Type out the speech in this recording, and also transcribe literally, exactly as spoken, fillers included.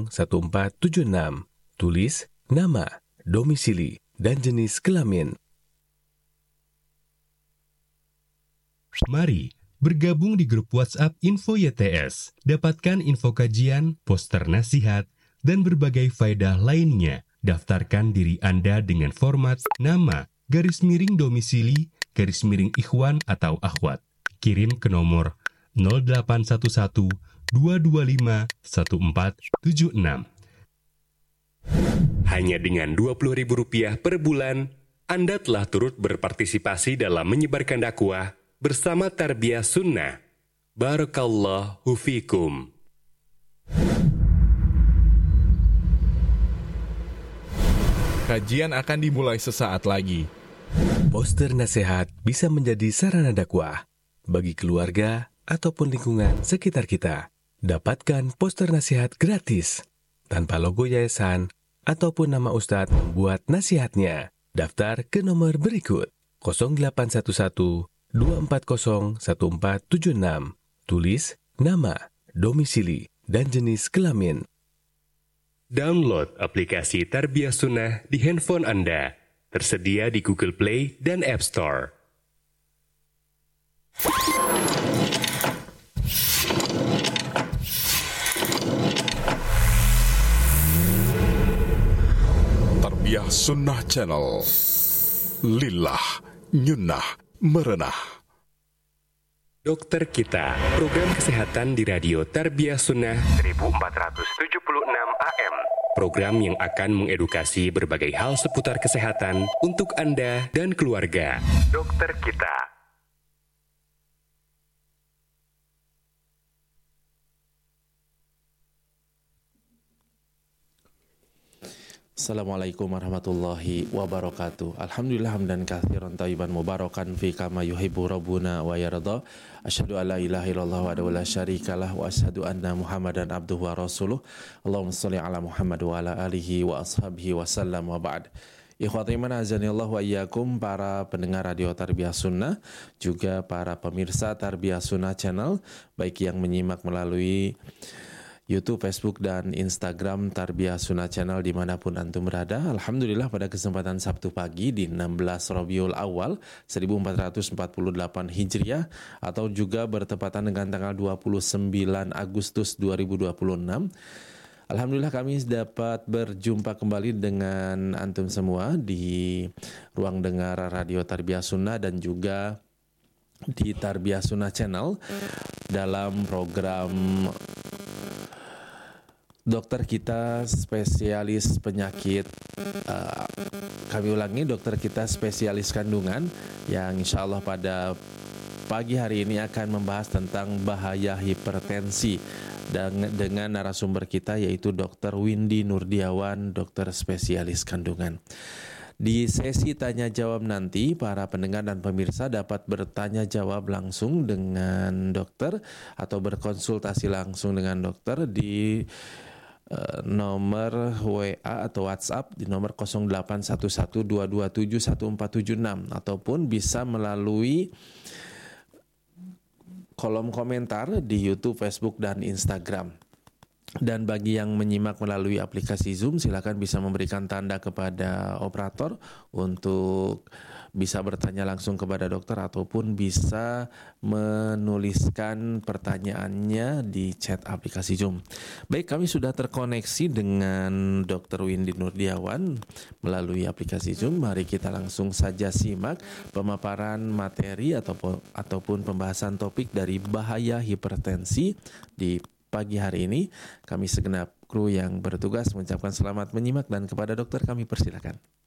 satu empat tujuh enam. Tulis nama, domisili, dan jenis kelamin. Mari bergabung di grup WhatsApp Info Y T S. Dapatkan info kajian, poster nasihat, dan berbagai faedah lainnya. Daftarkan diri Anda dengan format nama, garis miring domisili, garis miring ikhwan atau akhwat. Kirim ke nomor nol delapan satu satu dua dua lima satu empat tujuh enam. Hanya dengan dua puluh ribu rupiah per bulan, Anda telah turut berpartisipasi dalam menyebarkan dakwah bersama Tarbiyah Sunnah. Barakallahu fikum. Kajian akan dimulai sesaat lagi. Poster nasihat bisa menjadi sarana dakwah bagi keluarga ataupun lingkungan sekitar kita. Dapatkan poster nasihat gratis tanpa logo yayasan ataupun nama ustadz membuat nasihatnya. Daftar ke nomor berikut nol delapan satu satu dua empat nol satu empat tujuh enam. Tulis nama, domisili, dan jenis kelamin. Download aplikasi Tarbiyah Sunnah di handphone Anda. Tersedia di Google Play dan App Store. Tarbiyah Sunnah Channel. Lillah, nyunnah, merenah. Dokter Kita, program kesehatan di radio Tarbiyah Sunnah seribu empat ratus tujuh puluh enam A M. Program yang akan mengedukasi berbagai hal seputar kesehatan untuk Anda dan keluarga. Dokter Kita. Assalamualaikum warahmatullahi wabarakatuh. Alhamdulillah hamdan katsiran thayyiban mubarakan fi kama yuhibbu rabbuna wa yarda. Asyhadu an la ilaha illallah wa la syarikalah wa asyhadu anna Muhammadan abduhu wa rasuluh. Allahumma shalli ala Muhammad wa ala alihi wa ashabihi wa sallam wa ba'd. Ikhwati iman azanillah wa iyyakum, para pendengar radio Tarbiyah Sunnah, juga para pemirsa Tarbiyah Sunnah Channel, baik yang menyimak melalui YouTube, Facebook, dan Instagram Tarbiyah Sunnah Channel dimanapun antum berada. Alhamdulillah pada kesempatan Sabtu pagi di enam belas Rabiul Awal seribu empat ratus empat puluh delapan Hijriah atau juga bertepatan dengan tanggal dua puluh sembilan Agustus dua ribu dua puluh enam. Alhamdulillah kami dapat berjumpa kembali dengan antum semua di ruang dengar radio Tarbiyah Sunnah dan juga di Tarbiyah Sunnah Channel dalam program Dokter Kita spesialis penyakit, uh, kami ulangi, dokter kita spesialis kandungan yang insya Allah pada pagi hari ini akan membahas tentang bahaya hipertensi dan dengan narasumber kita yaitu dokter Windy Nurdiawan, dokter spesialis kandungan. Di sesi tanya jawab nanti, para pendengar dan pemirsa dapat bertanya jawab langsung dengan dokter atau berkonsultasi langsung dengan dokter di Uh, nomor W A atau WhatsApp di nomor nol delapan satu satu dua dua tujuh satu empat tujuh enam ataupun bisa melalui kolom komentar di YouTube, Facebook, dan Instagram. Dan bagi yang menyimak melalui aplikasi Zoom, silakan bisa memberikan tanda kepada operator untuk bisa bertanya langsung kepada dokter ataupun bisa menuliskan pertanyaannya di chat aplikasi Zoom. Baik, kami sudah terkoneksi dengan dokter Windy Nurdiawan melalui aplikasi Zoom. Mari kita langsung saja simak pemaparan materi ataupun, ataupun pembahasan topik dari bahaya hipertensi di pagi hari ini. Kami segenap kru yang bertugas mengucapkan selamat menyimak dan kepada dokter kami persilakan.